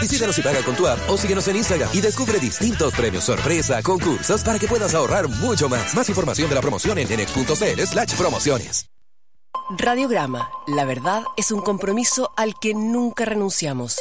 Visítanos y paga con tu app o síguenos en Instagram y descubre distintos premios sorpresa, concursos para que puedas ahorrar mucho más. Más información de la promoción en enex.cl/promociones. Radiograma, la verdad es un compromiso al que nunca renunciamos.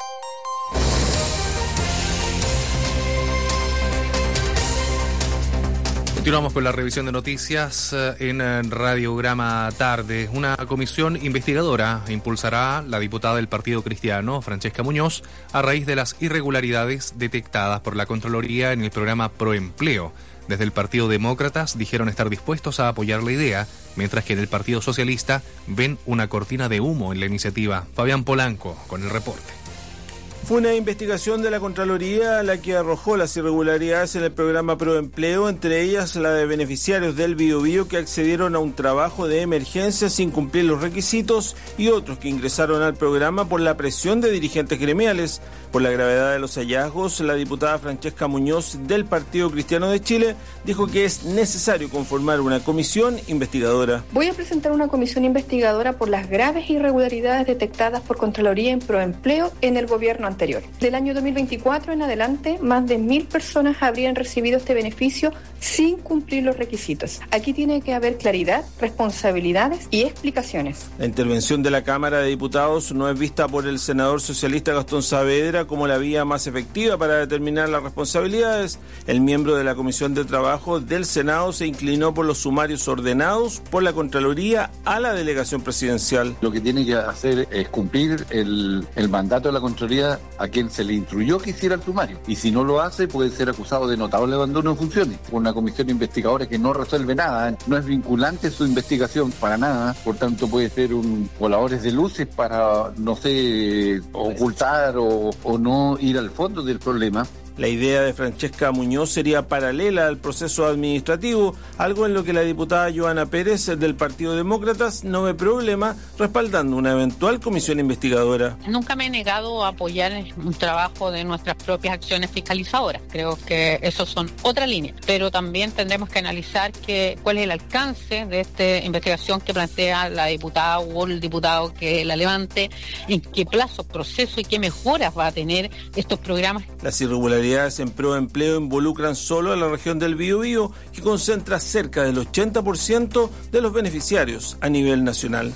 Continuamos con la revisión de noticias en Radiograma Tarde. Una comisión investigadora impulsará la diputada del Partido Cristiano, Francesca Muñoz, a raíz de las irregularidades detectadas por la Contraloría en el programa Proempleo. Desde el Partido Demócratas dijeron estar dispuestos a apoyar la idea, mientras que en el Partido Socialista ven una cortina de humo en la iniciativa. Fabián Polanco con el reporte. Fue una investigación de la Contraloría la que arrojó las irregularidades en el programa Proempleo, entre ellas la de beneficiarios del Biobío que accedieron a un trabajo de emergencia sin cumplir los requisitos y otros que ingresaron al programa por la presión de dirigentes gremiales. Por la gravedad de los hallazgos, la diputada Francesca Muñoz del Partido Cristiano de Chile dijo que es necesario conformar una comisión investigadora. Voy a presentar una comisión investigadora por las graves irregularidades detectadas por Contraloría en Proempleo en el gobierno anterior. Del año 2024 en adelante, más de 1.000 personas habrían recibido este beneficio sin cumplir los requisitos. Aquí tiene que haber claridad, responsabilidades y explicaciones. La intervención de la Cámara de Diputados no es vista por el senador socialista Gastón Saavedra como la vía más efectiva para determinar las responsabilidades. El miembro de la Comisión de Trabajo del Senado se inclinó por los sumarios ordenados por la Contraloría a la delegación presidencial. Lo que tiene que hacer es cumplir el mandato de la Contraloría a quien se le instruyó que hiciera el sumario. Y si no lo hace, puede ser acusado de notable abandono de funciones. Una comisión investigadora que no resuelve nada, no es vinculante su investigación para nada, por tanto puede ser un voladores de luces para, no sé, ocultar o no ir al fondo del problema. La idea de Francesca Muñoz sería paralela al proceso administrativo, algo en lo que la diputada Joana Pérez del Partido Demócratas no ve problema, respaldando una eventual comisión investigadora. Nunca me he negado a apoyar un trabajo de nuestras propias acciones fiscalizadoras. Creo que esos son otra línea, pero también tendremos que analizar cuál es el alcance de esta investigación que plantea la diputada o el diputado que la levante, en qué plazo, proceso y qué mejoras va a tener estos programas. Las irregularidades en Proempleo involucran solo a la región del Biobío, que concentra cerca del 80% de los beneficiarios a nivel nacional.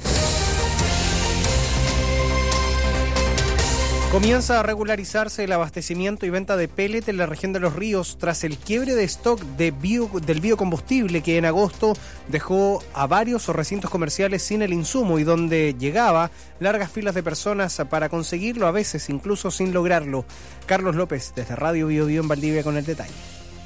Comienza a regularizarse el abastecimiento y venta de pellet en la región de Los Ríos tras el quiebre de stock del biocombustible que en agosto dejó a varios recintos comerciales sin el insumo y donde llegaba largas filas de personas para conseguirlo, a veces incluso sin lograrlo. Carlos López, desde Radio Biobío en Valdivia, con el detalle.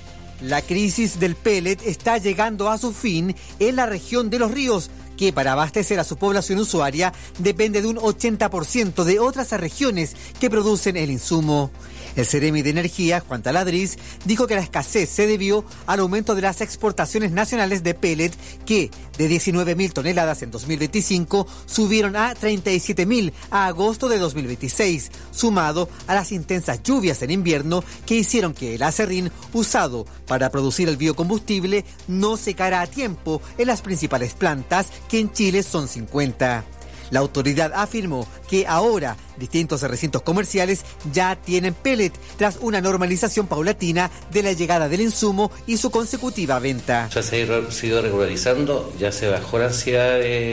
La crisis del pellet está llegando a su fin en la región de Los Ríos, que para abastecer a su población usuaria depende de un 80% de otras regiones que producen el insumo. El Seremi de Energía, Juan Taladriz, dijo que la escasez se debió al aumento de las exportaciones nacionales de pellet, que de 19.000 toneladas en 2025 subieron a 37.000 a agosto de 2026, sumado a las intensas lluvias en invierno que hicieron que el acerrín usado para producir el biocombustible no secara a tiempo en las principales plantas, que en Chile son 50. La autoridad afirmó que ahora distintos recintos comerciales ya tienen pellet tras una normalización paulatina de la llegada del insumo y su consecutiva venta. Ya se ha sido regularizando, ya se bajó la ansiedad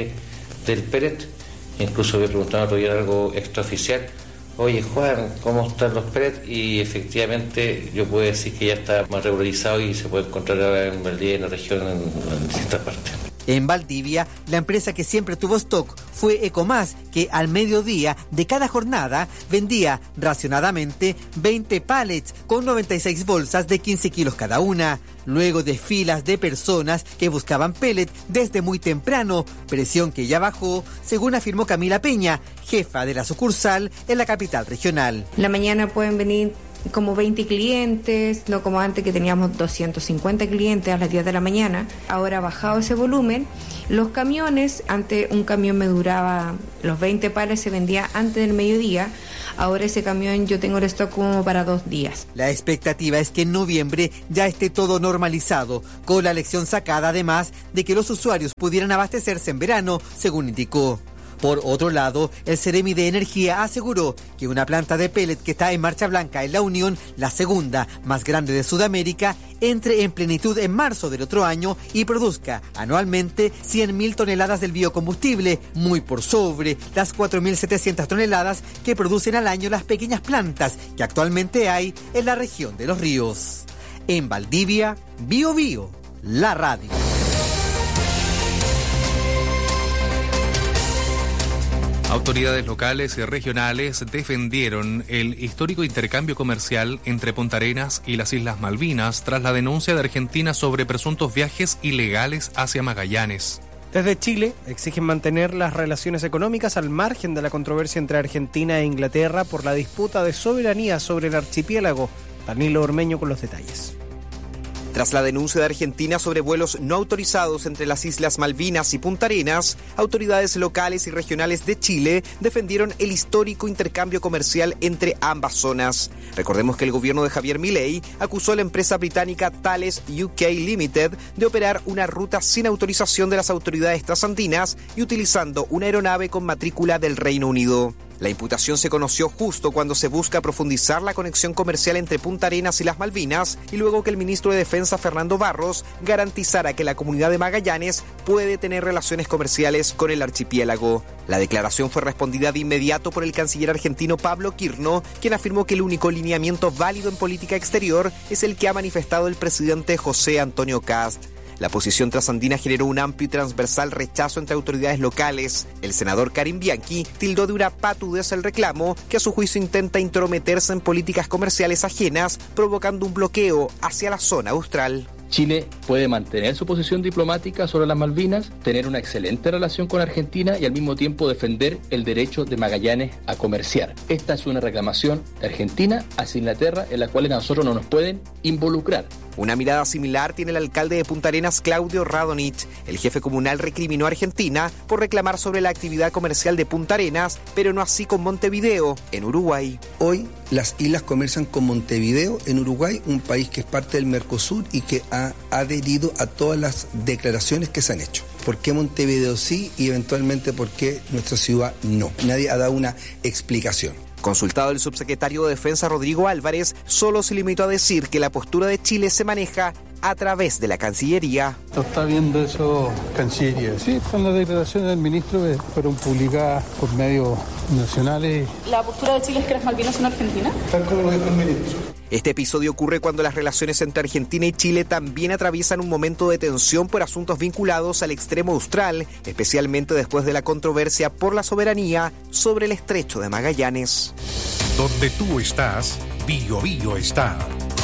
del pellet. Incluso me preguntaron otro día algo extraoficial. Oye, Juan, ¿cómo están los pellets? Y efectivamente yo puedo decir que ya está más regularizado y se puede encontrar ahora en Valdivia, en la región, en distintas partes. En Valdivia, la empresa que siempre tuvo stock fue Ecomás, que al mediodía de cada jornada vendía racionadamente 20 pallets con 96 bolsas de 15 kilos cada una, luego de filas de personas que buscaban pellet desde muy temprano, presión que ya bajó, según afirmó Camila Peña, jefa de la sucursal en la capital regional. La mañana pueden venir como 20 clientes, no como antes que teníamos 250 clientes a las 10 de la mañana. Ahora ha bajado ese volumen. Los camiones, antes un camión me duraba, los 20 pares se vendía antes del mediodía. Ahora ese camión yo tengo el stock como para 2 días. La expectativa es que en noviembre ya esté todo normalizado, con la lección sacada además de que los usuarios pudieran abastecerse en verano, según indicó. Por otro lado, el Ceremi de Energía aseguró que una planta de pellet que está en marcha blanca en La Unión, la segunda más grande de Sudamérica, entre en plenitud en marzo del otro año y produzca anualmente 100.000 toneladas del biocombustible, muy por sobre las 4.700 toneladas que producen al año las pequeñas plantas que actualmente hay en la región de Los Ríos. En Valdivia, Biobío, la radio. Autoridades locales y regionales defendieron el histórico intercambio comercial entre Punta Arenas y las Islas Malvinas tras la denuncia de Argentina sobre presuntos viajes ilegales hacia Magallanes. Desde Chile exigen mantener las relaciones económicas al margen de la controversia entre Argentina e Inglaterra por la disputa de soberanía sobre el archipiélago. Danilo Ormeño con los detalles. Tras la denuncia de Argentina sobre vuelos no autorizados entre las Islas Malvinas y Punta Arenas, autoridades locales y regionales de Chile defendieron el histórico intercambio comercial entre ambas zonas. Recordemos que el gobierno de Javier Milei acusó a la empresa británica Thales UK Limited de operar una ruta sin autorización de las autoridades trasandinas y utilizando una aeronave con matrícula del Reino Unido. La imputación se conoció justo cuando se busca profundizar la conexión comercial entre Punta Arenas y las Malvinas y luego que el ministro de Defensa Fernando Barros garantizara que la comunidad de Magallanes puede tener relaciones comerciales con el archipiélago. La declaración fue respondida de inmediato por el canciller argentino Pablo Quirno, quien afirmó que el único lineamiento válido en política exterior es el que ha manifestado el presidente José Antonio Kast. La posición trasandina generó un amplio y transversal rechazo entre autoridades locales. El senador Karim Bianchi tildó de una patudez el reclamo que a su juicio intenta intrometerse en políticas comerciales ajenas, provocando un bloqueo hacia la zona austral. Chile puede mantener su posición diplomática sobre las Malvinas, tener una excelente relación con Argentina y al mismo tiempo defender el derecho de Magallanes a comerciar. Esta es una reclamación de Argentina hacia Inglaterra en la cual a nosotros no nos pueden involucrar. Una mirada similar tiene el alcalde de Punta Arenas, Claudio Radonich. El jefe comunal recriminó a Argentina por reclamar sobre la actividad comercial de Punta Arenas, pero no así con Montevideo, en Uruguay. Hoy las islas comercian con Montevideo, en Uruguay, un país que es parte del Mercosur y que ha adherido a todas las declaraciones que se han hecho. ¿Por qué Montevideo sí y eventualmente por qué nuestra ciudad no? Nadie ha dado una explicación. Consultado el subsecretario de Defensa Rodrigo Álvarez, solo se limitó a decir que la postura de Chile se maneja a través de la Cancillería. Lo está viendo eso Cancillería. Sí, son las declaraciones del ministro que fueron publicadas por medios nacionales. ¿La postura de Chile es que las Malvinas son argentinas? Tal como lo dijo el ministro. Este episodio ocurre cuando las relaciones entre Argentina y Chile también atraviesan un momento de tensión por asuntos vinculados al extremo austral, especialmente después de la controversia por la soberanía sobre el estrecho de Magallanes. Donde tú estás, Biobío está.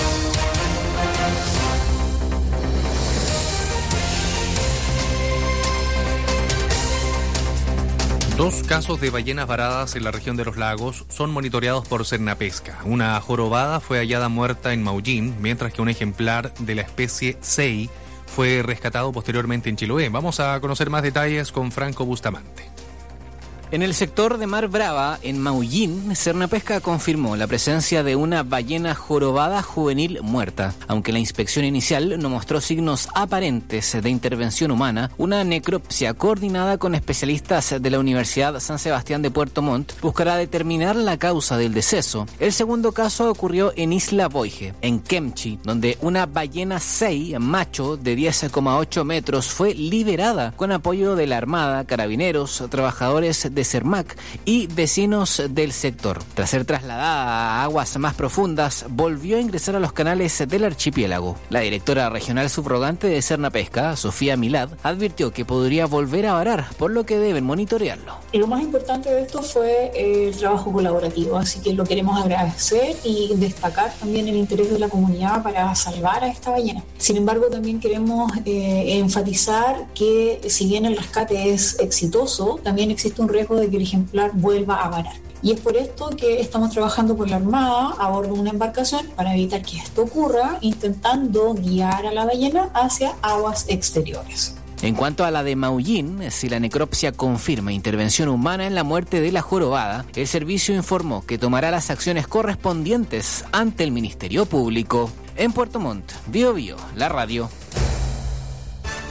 Dos casos de ballenas varadas en la región de los lagos son monitoreados por Cernapesca. Una jorobada fue hallada muerta en Maullín, mientras que un ejemplar de la especie Sei fue rescatado posteriormente en Chiloé. Vamos a conocer más detalles con Franco Bustamante. En el sector de Mar Brava, en Maullín, Cernapesca confirmó la presencia de una ballena jorobada juvenil muerta. Aunque la inspección inicial no mostró signos aparentes de intervención humana, una necropsia coordinada con especialistas de la Universidad San Sebastián de Puerto Montt buscará determinar la causa del deceso. El segundo caso ocurrió en Isla Boige, en Kemchi, donde una ballena Sei, macho de 10,8 metros, fue liberada con apoyo de la Armada, carabineros, trabajadores de Cermac y vecinos del sector. Tras ser trasladada a aguas más profundas, volvió a ingresar a los canales del archipiélago. La directora regional subrogante de Cernapesca, Sofía Milad, advirtió que podría volver a varar, por lo que deben monitorearlo. Lo más importante de esto fue el trabajo colaborativo, así que lo queremos agradecer y destacar también el interés de la comunidad para salvar a esta ballena. Sin embargo, también queremos enfatizar que si bien el rescate es exitoso, también existe un riesgo de que el ejemplar vuelva a varar. Y es por esto que estamos trabajando con la Armada a bordo de una embarcación para evitar que esto ocurra, intentando guiar a la ballena hacia aguas exteriores. En cuanto a la de Maullín, si la necropsia confirma intervención humana en la muerte de la jorobada, el servicio informó que tomará las acciones correspondientes ante el Ministerio Público. En Puerto Montt, Biobío, la radio.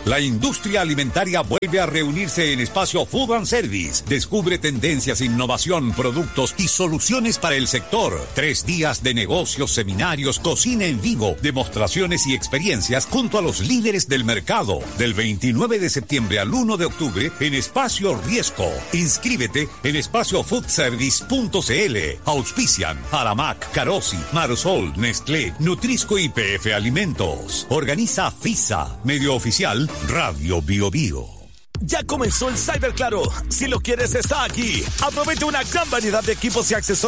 La industria alimentaria vuelve a reunirse en Espacio Food and Service. Descubre tendencias, innovación, productos y soluciones para el sector. 3 días de negocios, seminarios, cocina en vivo, demostraciones y experiencias junto a los líderes del mercado. Del 29 de septiembre al 1 de octubre en Espacio Riesco. Inscríbete en espaciofoodservice.cl. Auspician Aramac, Carosi, Marsol, Nestlé, Nutrisco y PF Alimentos. Organiza FISA. Medio oficial Radio Bio Bio. Ya comenzó el Cyber Claro. Si lo quieres, está aquí. Aprovecha una gran variedad de equipos y accesorios